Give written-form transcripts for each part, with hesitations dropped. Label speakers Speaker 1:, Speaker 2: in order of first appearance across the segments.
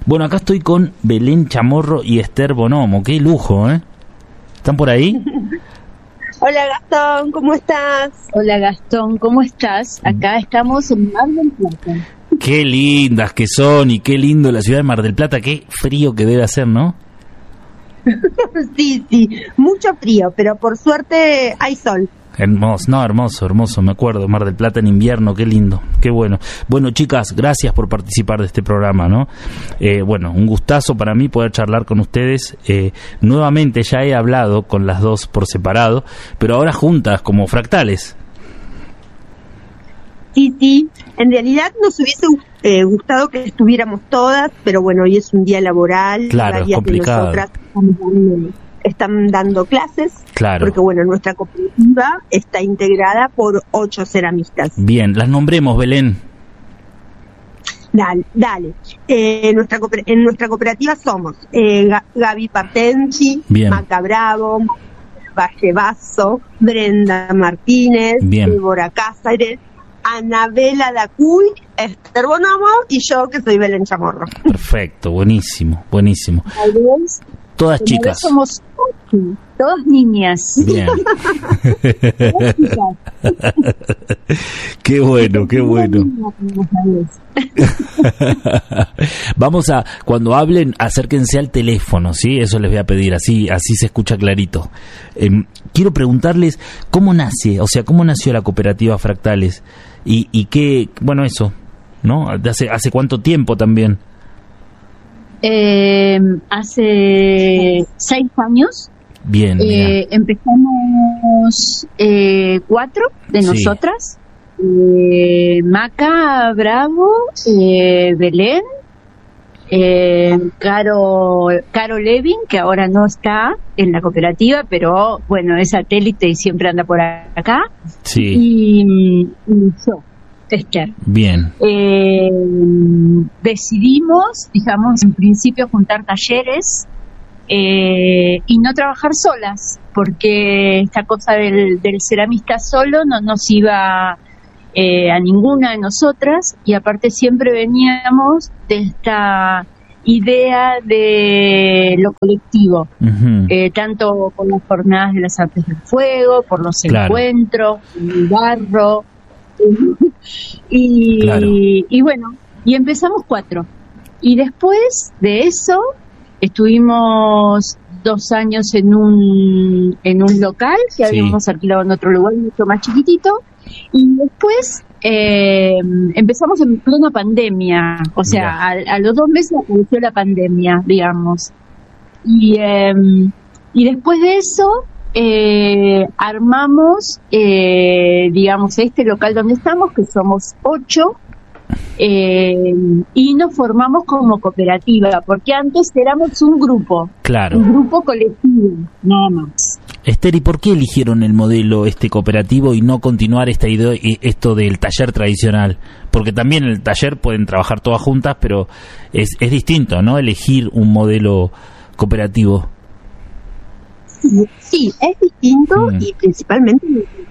Speaker 1: Bueno, acá estoy con Belén Chamorro y Esther Bonomo. Qué lujo, ¿eh? ¿Están por ahí?
Speaker 2: Hola Gastón, ¿cómo estás?
Speaker 3: Hola Gastón, ¿cómo estás? Acá estamos en Mar del Plata.
Speaker 1: Qué lindas que son y qué lindo la ciudad de Mar del Plata. Qué frío que debe hacer, ¿no?
Speaker 2: Sí, mucho frío, pero por suerte hay sol.
Speaker 1: Hermoso, me acuerdo, Mar del Plata en invierno, qué lindo, qué bueno. Bueno, chicas, gracias por participar de este programa, ¿no? Bueno, un gustazo para mí poder charlar con ustedes. Nuevamente ya he hablado con las dos por separado, pero ahora juntas, como fractales.
Speaker 2: Sí, en realidad nos hubiese gustado que estuviéramos todas, pero bueno, hoy es un día laboral.
Speaker 1: Claro, es complicado.
Speaker 2: Nosotras están dando clases,
Speaker 1: claro, porque
Speaker 2: bueno, nuestra cooperativa está integrada por 8 ceramistas.
Speaker 1: Bien, las nombremos, Belén.
Speaker 2: Dale. En nuestra cooperativa somos Gaby Patenchi, Maca Bravo, Valle Basso, Brenda Martínez, Débora Cáceres, Anabela Dacuy, Esther Bonomo y yo, que soy Belén Chamorro.
Speaker 1: Perfecto, buenísimo. Todas chicas.
Speaker 3: Somos todas niñas.
Speaker 1: Bien. Qué bueno. Vamos a, cuando hablen, acérquense al teléfono, ¿sí? Eso les voy a pedir, así se escucha clarito. Quiero preguntarles cómo nació la cooperativa Fractales y qué, bueno, eso, ¿no? ¿Hace cuánto tiempo también?
Speaker 3: Hace 6 años.
Speaker 1: Bien.
Speaker 3: Empezamos 4 de nosotras. Maca Bravo, Belén, Caro Levin, que ahora no está en la cooperativa, pero bueno, es satélite y siempre anda por acá.
Speaker 1: Sí.
Speaker 3: Y yo, Esther.
Speaker 1: Bien.
Speaker 3: Decidimos, digamos, en principio juntar talleres y no trabajar solas, porque esta cosa del ceramista solo no nos iba a ninguna de nosotras, y aparte siempre veníamos de esta idea de lo colectivo, tanto por las jornadas de las artes del fuego, por los encuentros, el barro. Y bueno, y empezamos 4, y después de eso estuvimos 2 años en un local que habíamos alquilado en otro lugar mucho más chiquitito, y después empezamos en plena pandemia, o sea, a los 2 meses apareció la pandemia, digamos, y después de eso armamos, digamos, este local donde estamos, que somos 8, y nos formamos como cooperativa, porque antes éramos un grupo, un grupo colectivo, nada más.
Speaker 1: Esther, ¿y por qué eligieron el modelo cooperativo y no continuar esta idea, esto del taller tradicional? Porque también en el taller pueden trabajar todas juntas, pero es distinto, ¿no? Elegir un modelo cooperativo.
Speaker 2: Sí, es distinto, y principalmente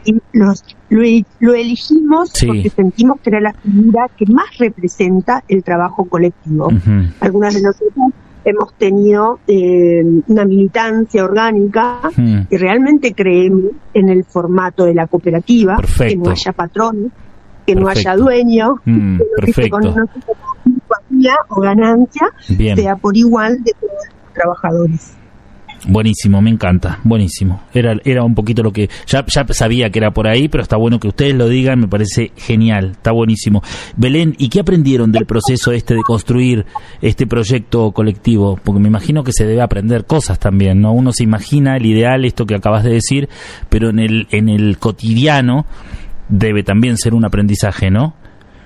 Speaker 2: lo elegimos porque sentimos que era la figura que más representa el trabajo colectivo. Algunas de nosotras hemos tenido una militancia orgánica y realmente creemos en el formato de la cooperativa, que no haya patrones, que no haya dueño, que con nosotros o ganancia sea por igual de todos los trabajadores.
Speaker 1: Buenísimo, me encanta, buenísimo. Era un poquito lo que ya sabía que era por ahí, pero está bueno que ustedes lo digan, me parece genial, está buenísimo. Belén, ¿y qué aprendieron del proceso de construir este proyecto colectivo? Porque me imagino que se debe aprender cosas también, ¿no? Uno se imagina el ideal, esto que acabas de decir, pero en el cotidiano debe también ser un aprendizaje, ¿no?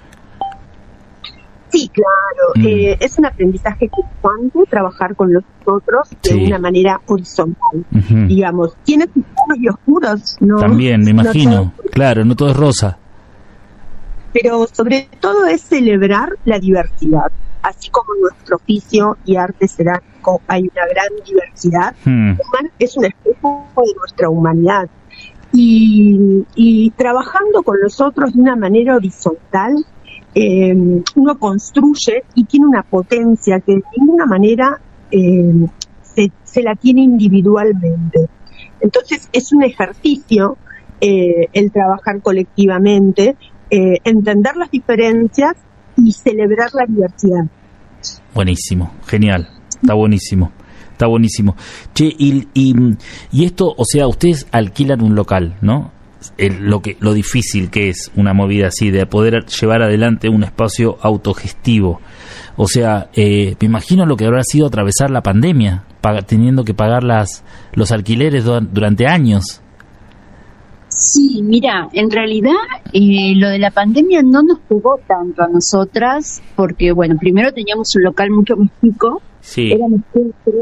Speaker 2: Sí, claro, es un aprendizaje constante trabajar con los otros de una manera horizontal, digamos. Tiene sus claros y oscuros, ¿no?
Speaker 1: También, me imagino, claro, no todo es rosa.
Speaker 2: Pero sobre todo es celebrar la diversidad. Así como en nuestro oficio y arte cerámico hay una gran diversidad, es un espejo de nuestra humanidad. Y trabajando con los otros de una manera horizontal, uno construye y tiene una potencia que de ninguna manera se la tiene individualmente. Entonces es un ejercicio el trabajar colectivamente, entender las diferencias y celebrar la diversidad.
Speaker 1: Buenísimo, genial, está buenísimo. Está buenísimo. Che, y esto, o sea, ustedes alquilan un local, ¿no? Lo difícil que es una movida así, de poder llevar adelante un espacio autogestivo. O sea, me imagino lo que habrá sido atravesar la pandemia, teniendo que pagar los alquileres durante años.
Speaker 3: Sí, mira, en realidad lo de la pandemia no nos pegó tanto a nosotras, porque, bueno, primero teníamos un local mucho más chico,
Speaker 1: sí.
Speaker 3: Éramos 4,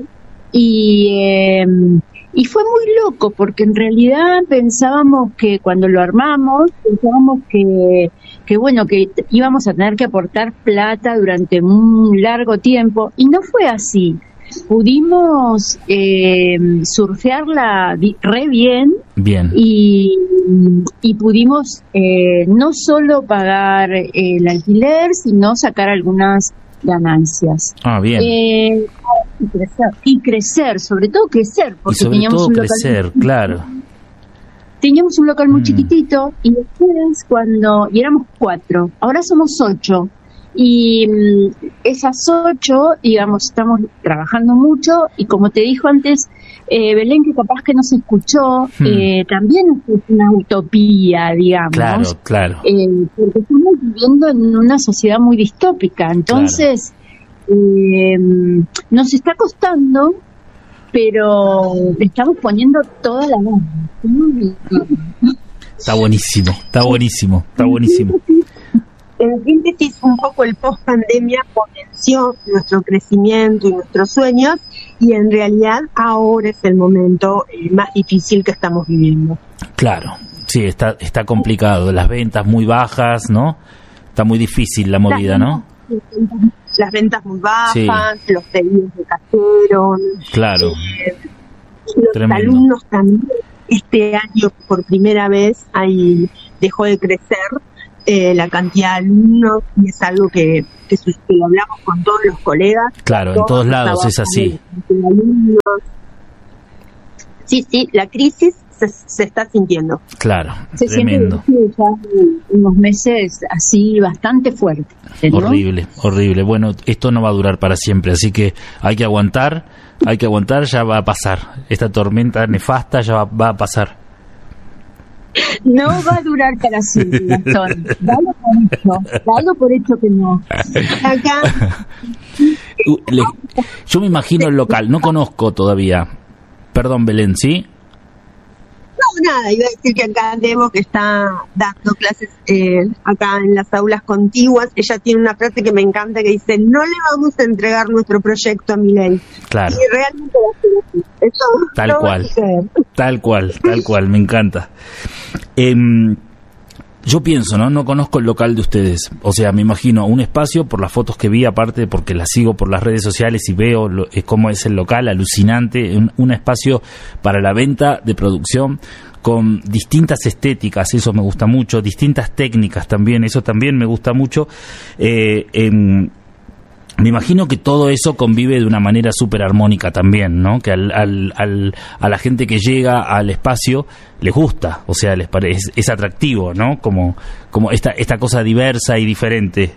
Speaker 3: y fue muy loco, porque en realidad pensábamos que cuando lo armamos, que íbamos a tener que aportar plata durante un largo tiempo, y no fue así. Pudimos surfearla re bien. Y pudimos no solo pagar el alquiler, sino sacar algunas ganancias.
Speaker 1: Bien.
Speaker 3: Y crecer, sobre todo crecer, porque teníamos un local
Speaker 1: claro.
Speaker 3: Teníamos un local muy chiquitito, y después y éramos 4, ahora somos 8. Y esas 8, digamos, estamos trabajando mucho, y como te dijo antes Belén, que capaz que no se escuchó, también es una utopía, digamos.
Speaker 1: Claro.
Speaker 3: Porque estamos viviendo en una sociedad muy distópica, entonces nos está costando, pero estamos poniendo toda la gana.
Speaker 1: Está buenísimo.
Speaker 2: En síntesis, un poco el post-pandemia potenció nuestro crecimiento y nuestros sueños, y en realidad ahora es el momento más difícil que estamos viviendo.
Speaker 1: Claro, sí, está complicado, las ventas muy bajas, ¿no? Está muy difícil la movida, ¿no?
Speaker 2: Las ventas muy bajas, sí. Los pedidos de caseros.
Speaker 1: Claro.
Speaker 2: Los
Speaker 1: Tremendo.
Speaker 2: Alumnos también, este año por primera vez dejó de crecer la cantidad de alumnos, y es algo que lo hablamos con todos los colegas.
Speaker 1: Claro, en todos lados es así.
Speaker 2: Sí, la crisis se está sintiendo.
Speaker 1: Claro,
Speaker 3: se
Speaker 1: tremendo.
Speaker 3: Siente ya unos meses así bastante fuerte, ¿no?
Speaker 1: Horrible. Bueno, esto no va a durar para siempre, así que hay que aguantar, ya va a pasar. Esta tormenta nefasta ya va a pasar.
Speaker 3: No va a durar para siempre, Gastón. Dalo por hecho que no.
Speaker 2: Acá.
Speaker 1: Yo me imagino el local, no conozco todavía. Perdón, Belén, ¿sí?
Speaker 2: No, nada, iba a decir que acá Debo, que está dando clases acá en las aulas contiguas, ella tiene una frase que me encanta que dice: no le vamos a entregar nuestro proyecto a Milei.
Speaker 1: Claro.
Speaker 2: Y realmente va a ser así. Eso
Speaker 1: tal
Speaker 2: no
Speaker 1: cual,
Speaker 2: va a suceder.
Speaker 1: tal cual, me encanta. Yo pienso, no conozco el local de ustedes, o sea, me imagino un espacio, por las fotos que vi, aparte porque las sigo por las redes sociales y veo cómo es el local, alucinante, un espacio para la venta de producción con distintas estéticas, eso me gusta mucho, distintas técnicas también, eso también me gusta mucho. Me imagino que todo eso convive de una manera súper armónica también, ¿no? Que a la gente que llega al espacio les gusta, o sea, les parece, es atractivo, ¿no? Como esta cosa diversa y diferente.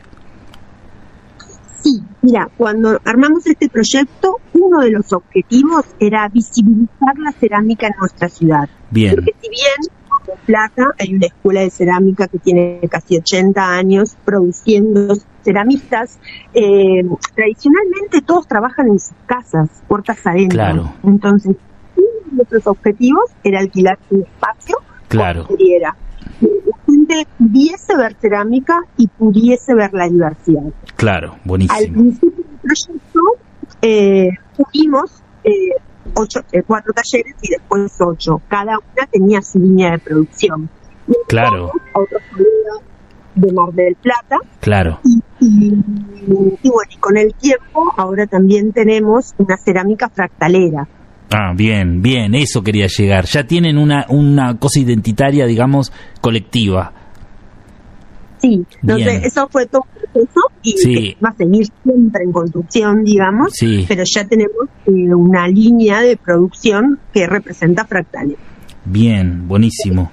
Speaker 2: Sí, mira, cuando armamos este proyecto, uno de los objetivos era visibilizar la cerámica en nuestra ciudad.
Speaker 1: Bien.
Speaker 2: Porque si bien en Plata hay una escuela de cerámica que tiene casi 80 años produciendo ceramistas, tradicionalmente todos trabajan en sus casas, puertas adentro.
Speaker 1: Claro.
Speaker 2: Entonces, uno de nuestros objetivos era alquilar un espacio
Speaker 1: claro.
Speaker 2: que pudiera la gente pudiese ver cerámica y pudiese ver la diversidad.
Speaker 1: Claro, buenísimo.
Speaker 2: Al principio del proyecto tuvimos 4 talleres y después 8. Cada una tenía su línea de producción.
Speaker 1: Claro.
Speaker 2: Otros colegas de Mar del Plata.
Speaker 1: Claro.
Speaker 2: Y bueno, y con el tiempo ahora también tenemos una cerámica fractalera.
Speaker 1: Ah, bien, eso quería llegar. Ya tienen una cosa identitaria, digamos, colectiva.
Speaker 2: Sí, entonces eso fue todo un proceso y que va a seguir siempre en construcción, digamos, pero ya tenemos una línea de producción que representa fractales.
Speaker 1: Bien, buenísimo.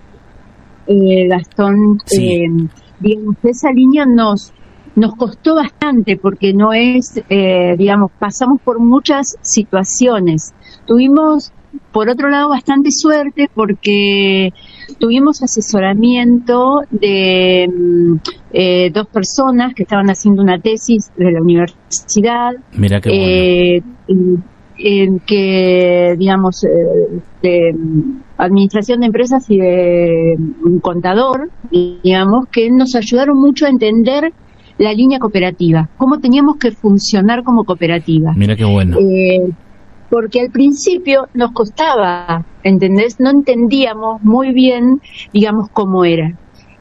Speaker 3: Gastón, digamos, esa línea nos costó bastante porque no es, digamos, pasamos por muchas situaciones. Tuvimos, por otro lado, bastante suerte porque tuvimos asesoramiento de 2 personas que estaban haciendo una tesis de la universidad.
Speaker 1: Mira qué bueno.
Speaker 3: Que, digamos, de administración de empresas y de un contador, digamos, que nos ayudaron mucho a entender la línea cooperativa, cómo teníamos que funcionar como cooperativa.
Speaker 1: Mira qué bueno.
Speaker 3: Porque al principio nos costaba, ¿entendés? No entendíamos muy bien, digamos, cómo era.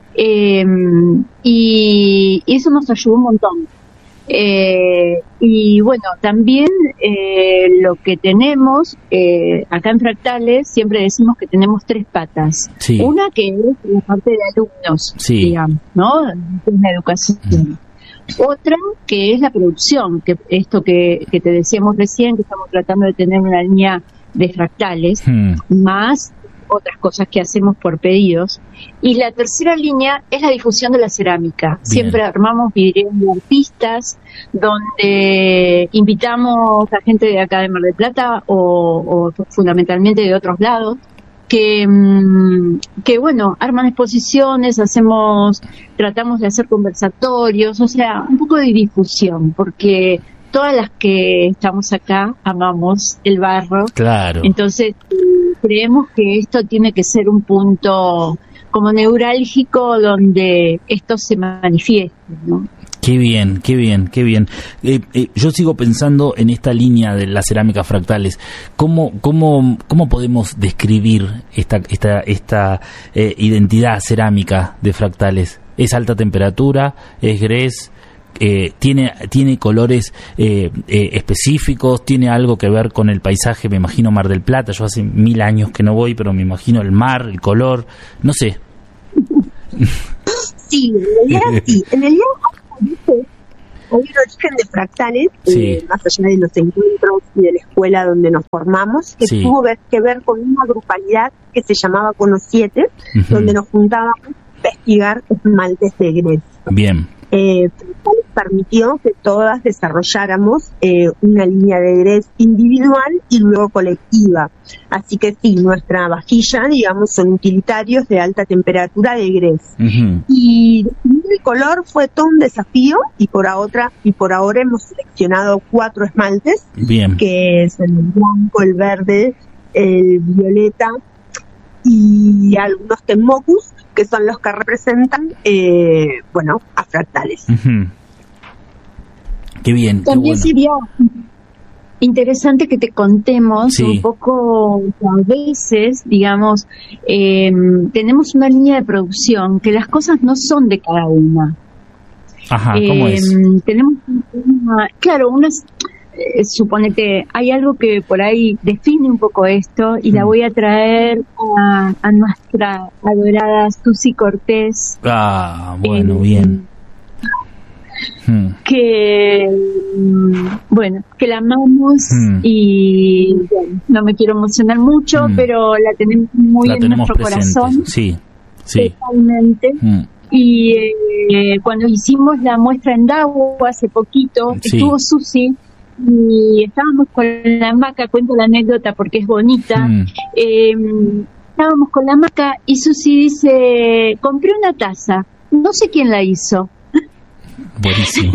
Speaker 3: Y eso nos ayudó un montón. Y bueno, también lo que tenemos acá en Fractales, siempre decimos que tenemos 3 patas. Una que es la parte de alumnos, digamos, ¿no? Es la educación. Otra que es la producción, que esto que te decíamos recién, que estamos tratando de tener una línea de fractales, más otras cosas que hacemos por pedidos. Y la tercera línea es la difusión de la cerámica. Bien. Siempre armamos videos de artistas donde invitamos a gente de acá de Mar del Plata o fundamentalmente de otros lados que bueno, arman exposiciones, tratamos de hacer conversatorios, o sea, un poco de difusión, porque todas las que estamos acá amamos el barro.
Speaker 1: Claro.
Speaker 3: Entonces, creemos que esto tiene que ser un punto como neurálgico donde esto se manifieste, ¿no?
Speaker 1: Qué bien, qué bien, qué bien. Yo sigo pensando en esta línea de las cerámicas fractales. ¿Cómo podemos describir esta identidad cerámica de fractales? ¿Es alta temperatura? ¿Es grés? ¿Tiene colores específicos? ¿Tiene algo que ver con el paisaje? Me imagino Mar del Plata. Yo hace 1000 años que no voy, pero me imagino el mar, el color. No sé.
Speaker 2: Sí, en realidad hay un origen de fractales, más allá de los encuentros y de la escuela donde nos formamos, que tuvo que ver con una grupalidad que se llamaba Cono 7, donde nos juntábamos a investigar esmaltes de grés.
Speaker 1: Bien.
Speaker 2: Permitió que todas desarrolláramos una línea de grés individual y luego colectiva. Así que sí, nuestra vajilla, digamos, son utilitarios de alta temperatura de grés. Y el color fue todo un desafío y por ahora hemos seleccionado 4 esmaltes.
Speaker 1: Bien.
Speaker 2: Que es el blanco, el verde, el violeta y algunos tenmokus, que son los que representan, a fractales.
Speaker 1: Qué bien.
Speaker 3: También
Speaker 1: qué bueno.
Speaker 3: sería interesante que te contemos un poco, a veces, digamos, tenemos una línea de producción que las cosas no son de cada una.
Speaker 1: Ajá, ¿cómo es?
Speaker 3: Tenemos suponete, hay algo que por ahí define un poco esto y la voy a traer a nuestra adorada Susi Cortés.
Speaker 1: Ah, bueno, bien.
Speaker 3: Que la amamos y bueno, no me quiero emocionar mucho, pero la tenemos muy en nuestro presente. Corazón.
Speaker 1: Sí.
Speaker 3: Totalmente. Y cuando hicimos la muestra en Dago hace poquito, estuvo Susi y estábamos con la hamaca, cuento la anécdota porque es bonita. Estábamos con la hamaca y Susi dice: compré una taza, no sé quién la hizo.
Speaker 1: Buenísimo.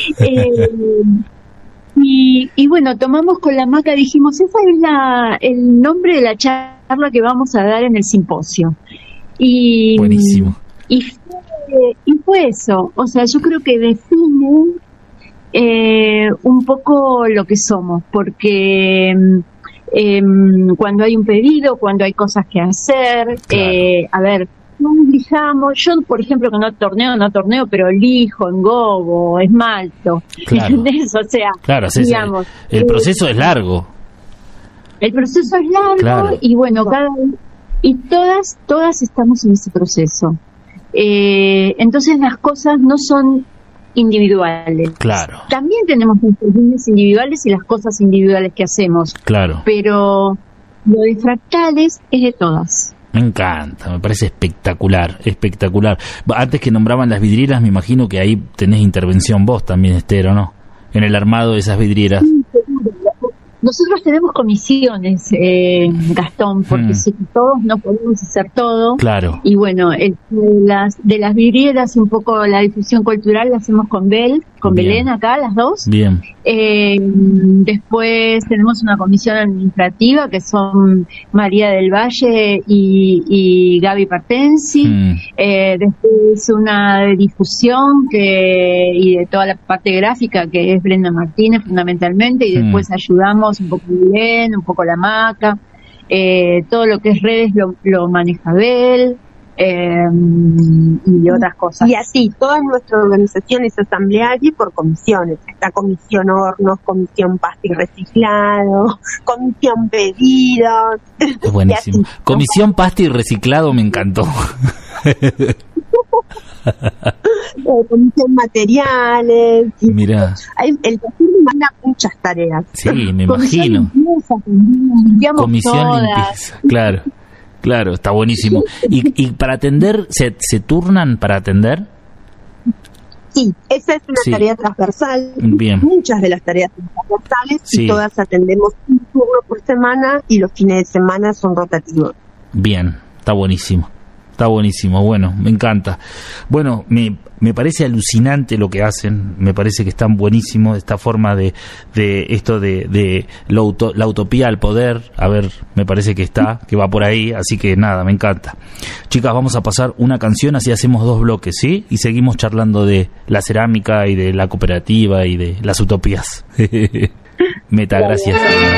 Speaker 3: Y bueno, tomamos con la hamaca, dijimos, ese es el nombre de la charla que vamos a dar en el simposio.
Speaker 1: Buenísimo.
Speaker 3: Y fue eso, o sea, yo creo que define un poco lo que somos, porque cuando hay un pedido, cuando hay cosas que hacer, claro. No lijamos, yo por ejemplo que no torneo, pero lijo, engobo, esmalto,
Speaker 1: claro.
Speaker 3: ¿entendés? O sea,
Speaker 1: claro, digamos, el proceso es largo.
Speaker 3: El proceso es largo, claro. Y bueno, todas estamos en ese proceso. Entonces las cosas no son individuales.
Speaker 1: Claro.
Speaker 3: También tenemos nuestras líneas individuales y las cosas individuales que hacemos.
Speaker 1: Claro.
Speaker 3: Pero lo de fractales es de todas.
Speaker 1: Me encanta, me parece espectacular, espectacular. Antes que nombraban las vidrieras, me imagino que ahí tenés intervención vos también, Esther, ¿o no? En el armado de esas vidrieras.
Speaker 3: Sí, nosotros tenemos comisiones, Gastón, porque si todos no podemos hacer todo.
Speaker 1: Claro.
Speaker 3: Y bueno, de las vidrieras, un poco la difusión cultural la hacemos con Belén acá, las dos.
Speaker 1: Bien.
Speaker 3: Después tenemos una comisión administrativa que son María del Valle y Gaby Partensi. Después una de difusión y de toda la parte gráfica que es Brenda Martínez fundamentalmente, y después ayudamos un poco Belén, un poco la Maca, todo lo que es redes lo maneja Bel. Y otras cosas.
Speaker 2: Y así, toda nuestra organización es asamblearia por comisiones. Está comisión hornos, comisión pasta y reciclado, comisión pedidos.
Speaker 1: Es buenísimo. Comisión pasta y reciclado me encantó.
Speaker 2: Comisión materiales.
Speaker 1: Mira.
Speaker 2: El taller me manda muchas tareas.
Speaker 1: Sí, me imagino. Comisión limpieza, claro. Claro, está buenísimo. ¿Y para atender, se turnan para atender?
Speaker 2: Sí, esa es una tarea transversal.
Speaker 1: Bien.
Speaker 2: Muchas de las tareas son transversales y todas atendemos un turno por semana y los fines de semana son rotativos.
Speaker 1: Bien, está buenísimo. Está buenísimo, bueno, me encanta. Bueno, me parece alucinante lo que hacen, me parece que están buenísimos, esta forma de esto de la utopía al poder, a ver, me parece que va por ahí, así que nada, me encanta. Chicas, vamos a pasar una canción, así hacemos 2 bloques, ¿sí? Y seguimos charlando de la cerámica y de la cooperativa y de las utopías. Meta, gracias.